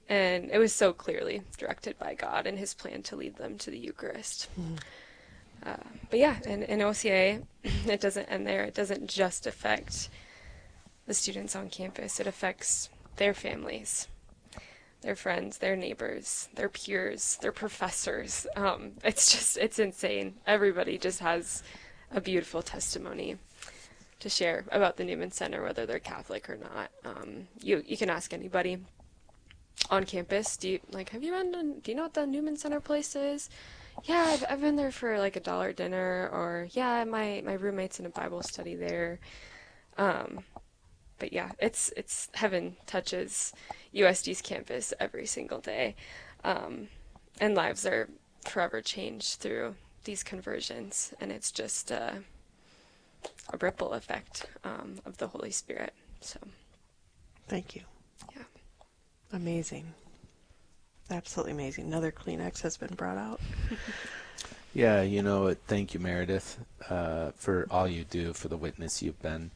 And it was so clearly directed by God and his plan to lead them to the Eucharist. Uh, but yeah, in OCA, it doesn't end there. It doesn't just affect the students on campus, it affects their families, their friends, their neighbors, their peers, their professors. It's insane. Everybody just has a beautiful testimony to share about the Newman Center, whether they're Catholic or not. You can ask anybody on campus. Have you been? Do you know what the Newman Center place is? Yeah, I've been there for like $1 dinner, or yeah, my roommate's in a Bible study there. Um, but yeah, it's heaven touches USD's campus every single day, and lives are forever changed through these conversions, and it's just a ripple effect of the Holy Spirit. So, Thank you. yeah. Amazing. Absolutely amazing. Another Kleenex has been brought out. Yeah, thank you, Meredith, for all you do, for the witness you've been.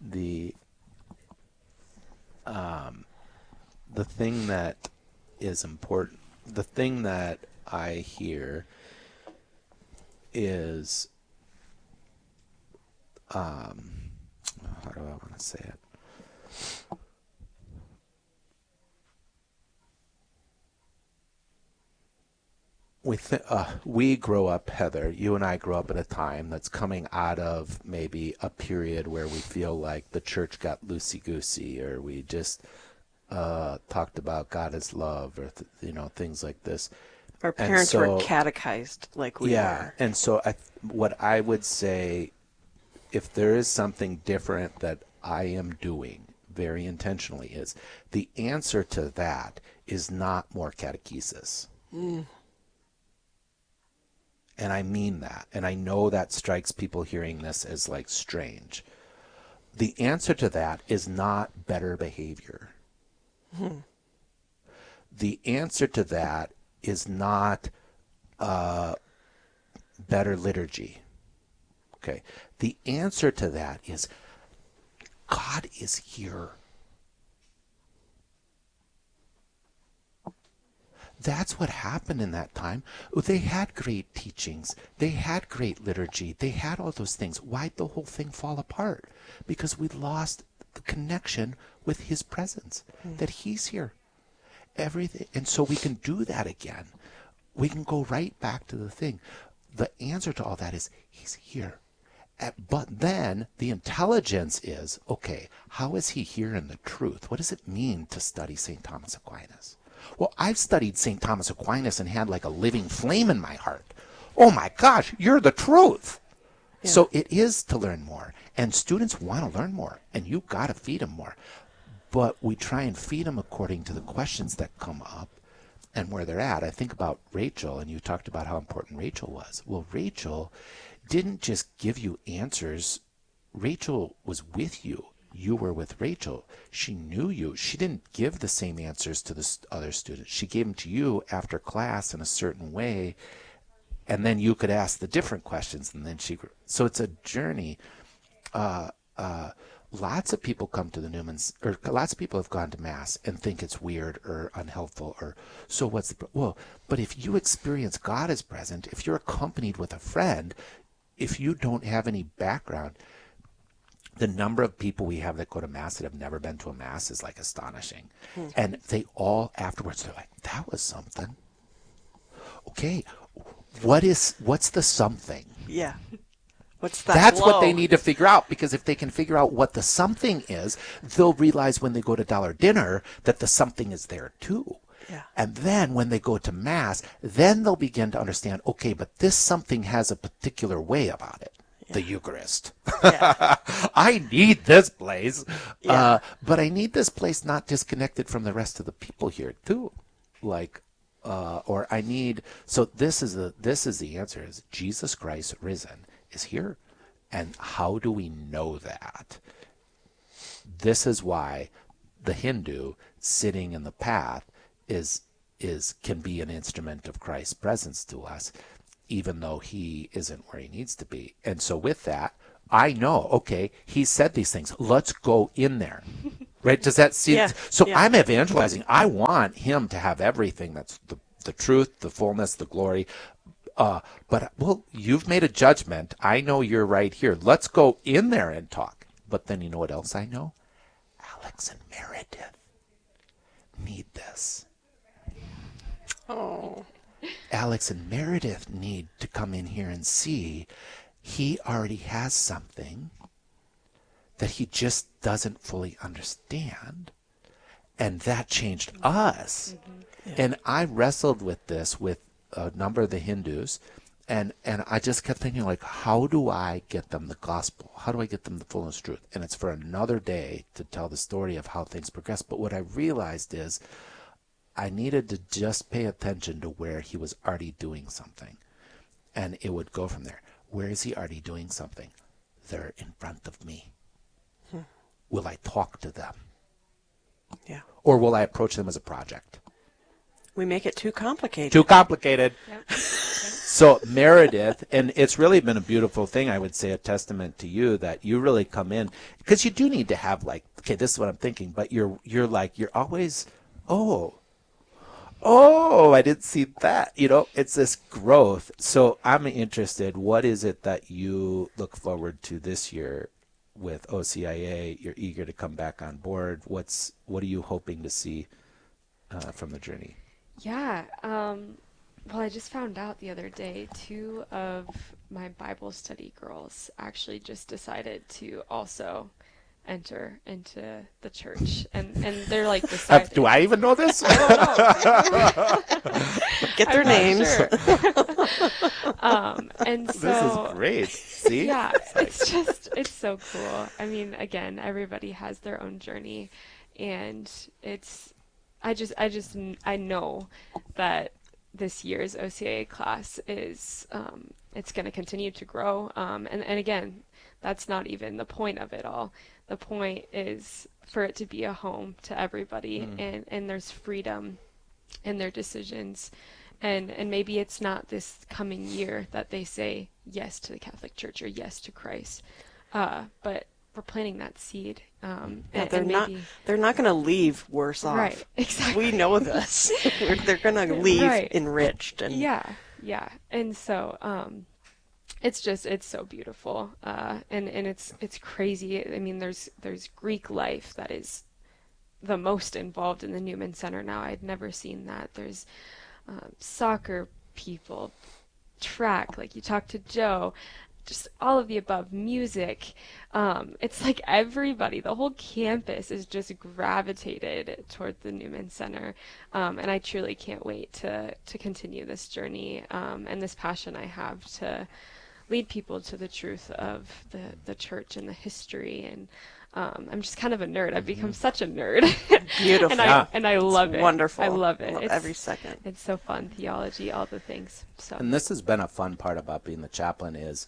The thing that is important, the thing that I hear is, how do I want to say it? We grow up, Heather, you and I grow up at a time that's coming out of maybe a period where we feel like the church got loosey-goosey, or we just talked about God as love, or things like this. Our parents were catechized like we are. And so what I would say, if there is something different that I am doing very intentionally, is the answer to that is not more catechesis. And I mean that. And I know that strikes people hearing this as like strange. The answer to that is not better behavior. The answer to that is not better liturgy. Okay. The answer to that is God is here. That's what happened in that time. They had great teachings. They had great liturgy. They had all those things. Why'd the whole thing fall apart? Because we lost the connection with his presence, that he's here. Everything. And so we can do that again. We can go right back to the thing. The answer to all that is he's here. But then the intelligence is, okay, how is he here in the truth? What does it mean to study St. Thomas Aquinas? Well, I've studied St. Thomas Aquinas and had like a living flame in my heart. Oh my gosh, you're the truth. Yeah. So it is to learn more. And students want to learn more. And you've got to feed them more. But we try and feed them according to the questions that come up and where they're at. I think about Rachel, and you talked about how important Rachel was. Well, Rachel didn't just give you answers. Rachel was with you. You were with Rachel. She knew you. She didn't give the same answers to the other students. She gave them to you after class in a certain way, and then you could ask the different questions, and then so it's a journey. Lots of people come to the Newmans, or lots of people have gone to Mass and think it's weird or unhelpful, or so what's but if you experience God as present, if you're accompanied with a friend, if you don't have any background, the number of people we have that go to Mass that have never been to a Mass is like astonishing. And they all afterwards, they're like, that was something. Okay, what's the something? Yeah. What's that? That's what they need to figure out, because if they can figure out what the something is, they'll realize when they go to $1 dinner that the something is there too. Yeah. And then when they go to Mass, then they'll begin to understand, okay, but this something has a particular way about it. Yeah. The Eucharist. Yeah. I need this place. Yeah. But I need this place not disconnected from the rest of the people here too. So this is the answer, is Jesus Christ risen is here. And how do we know that? This is why the Hindu sitting in the path can be an instrument of Christ's presence to us, even though he isn't where he needs to be. And so with that, I know, okay, he said these things. Let's go in there. Right? Does that seem? Yeah, So yeah. I'm evangelizing. I want him to have everything. That's the truth, the fullness, the glory. But, well, you've made a judgment. I know you're right here. Let's go in there and talk. But then you know what else I know? Alex and Meredith need this. Oh. Alex and Meredith need to come in here and see he already has something that he just doesn't fully understand. And that changed us. Yeah. And I wrestled with this with a number of the Hindus. And I just kept thinking, like, how do I get them the gospel? How do I get them the fullness of truth? And it's for another day to tell the story of how things progress. But what I realized is I needed to just pay attention to where he was already doing something. And it would go from there. Where is he already doing something? They're in front of me. Will I talk to them? Yeah. Or will I approach them as a project? We make it too complicated. Too complicated. Yep. So Meredith, and it's really been a beautiful thing, I would say, a testament to you that you really come in, because you do need to have, like, okay, this is what I'm thinking, but you're always, I didn't see that. It's this growth. So I'm interested, what is it that you look forward to this year with OCIA? You're eager to come back on board. What are you hoping to see from the journey? Yeah. Well, I just found out the other day, 2 of my Bible study girls actually just decided to also enter into the church, and they're like decided. Do I even know this? I don't know. Get their I'm not names. sure. And so This is great. See? yeah, it's so cool. I mean, again, everybody has their own journey, and I know that this year's OCIA class is it's going to continue to grow, and again, that's not even the point of it all. The point is for it to be a home to everybody, and there's freedom in their decisions, and maybe it's not this coming year that they say yes to the Catholic Church or yes to Christ, but we're planting that seed. Yeah, and they're not going to leave worse off. Right, exactly. We know this. They're going to leave Right. enriched. And Yeah. And so it's so beautiful. And it's crazy. I mean, there's Greek life that is the most involved in the Newman Center now. I'd never seen that. There's soccer people, track, like you talked to Joe, just all of the above, music. It's like everybody, the whole campus is just gravitated toward the Newman Center. And I truly can't wait to continue this journey and this passion I have to lead people to the truth of the church and the history. And I'm just kind of a nerd. I've become such a nerd. Beautiful. and I love it. Wonderful. I love it. Love every second. It's so fun. Theology, all the things. So. And this has been a fun part about being the chaplain is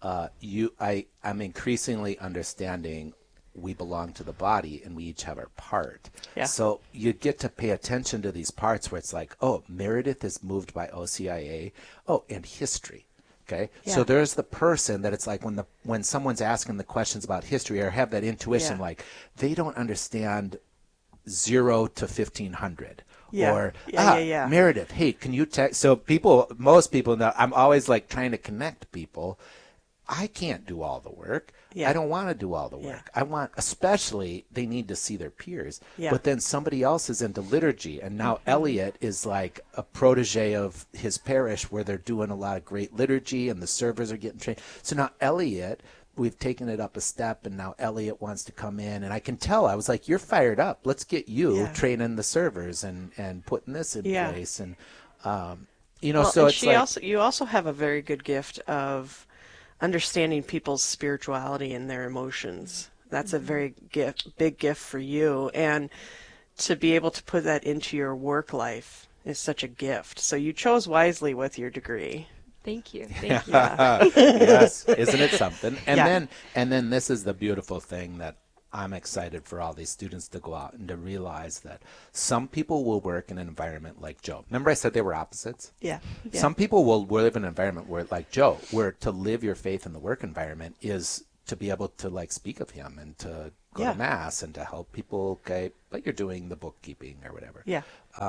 I'm increasingly understanding we belong to the body and we each have our part. Yeah. So you get to pay attention to these parts where it's like, oh, Meredith is moved by OCIA. Oh, and history. Okay. Yeah. So there's the person that it's like when someone's asking the questions about history or have that intuition, Yeah. like they don't understand 0 to 1500. Yeah. Or Yeah. Meredith, hey, can you text? So most people know I'm always like trying to connect people. I can't do all the work. Yeah. I don't want to do all the work. Yeah. Especially they need to see their peers. Yeah. But then somebody else is into liturgy, and now Elliot is like a protege of his parish where they're doing a lot of great liturgy, and the servers are getting trained. So now Elliot, we've taken it up a step, and now Elliot wants to come in, and I can tell. I was like, "You're fired up. Let's get you Yeah. training the servers and putting this in Yeah. place." And Well, so and it's like you also have a very good gift of understanding people's spirituality and their emotions. That's a very big gift for you, and to be able to put that into your work life is such a gift. So you chose wisely with your degree. Thank you. Thank you. yes, isn't it something? And Yeah. then this is the beautiful thing that I'm excited for all these students to go out and to realize that some people will work in an environment like Joe. Remember I said they were opposites? Yeah. Yeah. Some people will live in an environment where, like Joe, where to live your faith in the work environment is to be able to like speak of him and to go Yeah. to Mass and to help people, okay, but you're doing the bookkeeping or whatever. Yeah.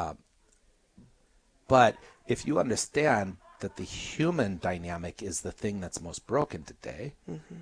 But if you understand that the human dynamic is the thing that's most broken today,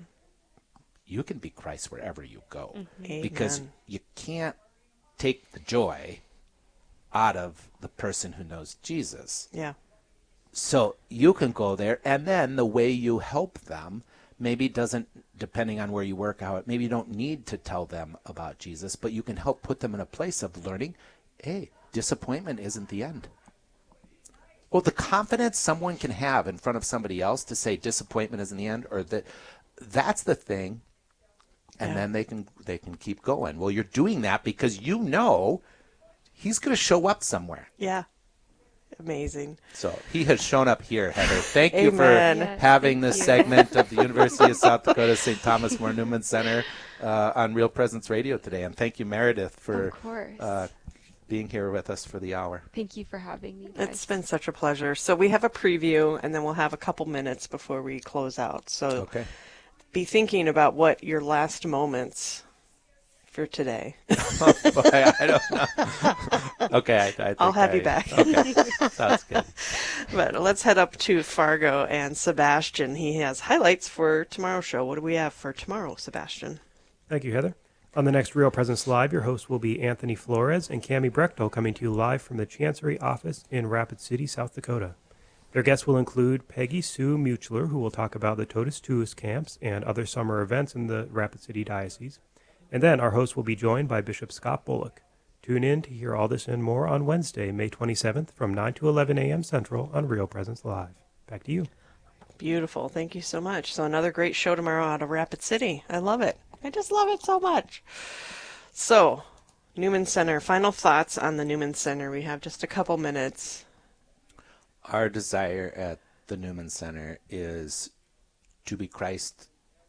you can be Christ wherever you go. Because Amen. you can't take the joy out of the person who knows Jesus. Yeah. So you can go there, and then the way you help them maybe doesn't, depending on where you work out, maybe you don't need to tell them about Jesus, but you can help put them in a place of learning, hey, disappointment isn't the end. Well, the confidence someone can have in front of somebody else to say disappointment isn't the end, or that's the thing, and then they can keep going. Well, you're doing that because you know he's going to show up somewhere. Yeah. Amazing. So he has shown up here, Heather. Thank you for Amen. Yes, having thank this you. segment of the University of South Dakota St. Thomas More Newman Center on Real Presence Radio today. And thank you, Meredith, for Of course. being here with us for the hour. Thank you for having me, guys. It's been such a pleasure. So we have a preview, and then we'll have a couple minutes before we close out. So Okay. be thinking about what your last moments for today. Boy, I don't know. Okay. I think I'll have you back. Okay. Sounds good. But let's head up to Fargo and Sebastian. He has highlights for tomorrow's show. What do we have for tomorrow, Sebastian? Thank you, Heather. On the next Real Presence Live, your hosts will be Anthony Flores and Cammie Brechtel, coming to you live from the Chancery office in Rapid City, South Dakota. Their guests will include Peggy Sue Muchler, who will talk about the Totus Tuus camps and other summer events in the Rapid City Diocese. And then our host will be joined by Bishop Scott Bullock. Tune in to hear all this and more on Wednesday, May 27th from 9 to 11 a.m. Central on Real Presence Live. Back to you. Beautiful. Thank you so much. So another great show tomorrow out of Rapid City. I love it. I just love it so much. So, Newman Center, final thoughts on the Newman Center. We have just a couple minutes. Our desire at the Newman Center is to be Christ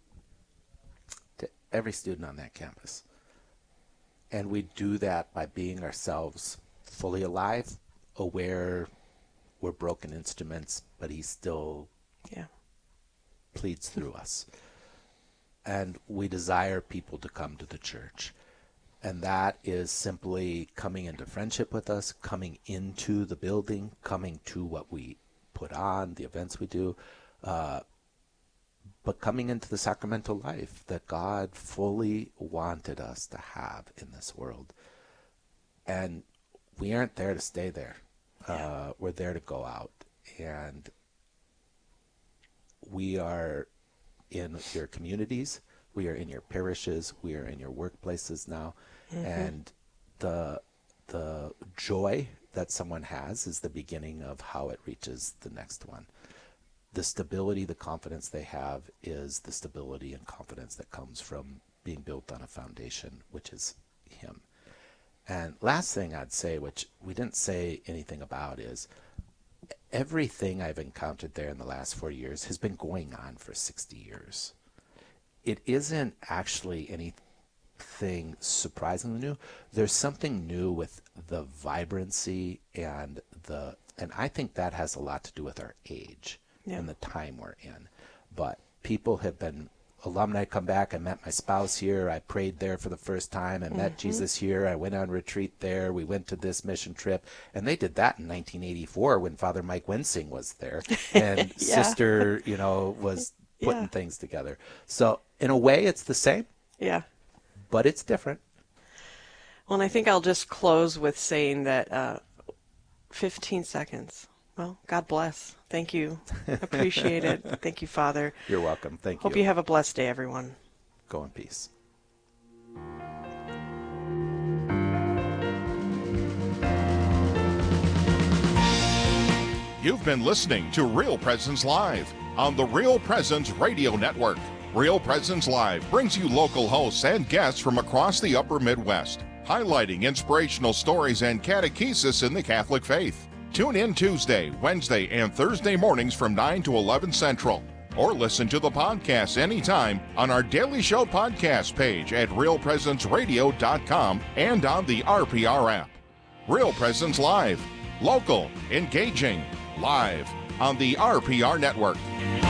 to every student on that campus. And we do that by being ourselves fully alive, aware we're broken instruments, but he still Yeah. pleads through us. And we desire people to come to the church. And that is simply coming into friendship with us, coming into the building, coming to what we put on, the events we do, but coming into the sacramental life that God fully wanted us to have in this world. And we aren't there to stay there. We're there to go out. And we are in your communities, we are in your parishes, we are in your workplaces now, and the joy that someone has is the beginning of how it reaches the next one. The stability, the confidence they have is the stability and confidence that comes from being built on a foundation, which is him. And last thing I'd say, which we didn't say anything about, is everything I've encountered there in the last 4 years has been going on for 60 years. It isn't actually anything surprisingly new. There's something new with the vibrancy and I think that has a lot to do with our age and the time we're in. But people have been, alumni come back. I met my spouse here. I prayed there for the first time. I met Jesus here. I went on retreat there. We went to this mission trip. And they did that in 1984 when Father Mike Winsing was there. And Sister, was putting things together. So in a way, it's the same, Yeah. but it's different. Well, and I think I'll just close with saying that 15 seconds. Well, God bless. Thank you. Appreciate it. Thank you, Father. You're welcome. Thank Hope you. you have a blessed day, everyone. Go in peace. You've been listening to Real Presence Live on the Real Presence Radio Network. Real Presence Live brings you local hosts and guests from across the upper Midwest, highlighting inspirational stories and catechesis in the Catholic faith. Tune in Tuesday, Wednesday, and Thursday mornings from 9 to 11 Central. Or listen to the podcast anytime on our Daily Show podcast page at realpresenceradio.com and on the RPR app. Real Presence Live. Local, engaging, live on the RPR Network.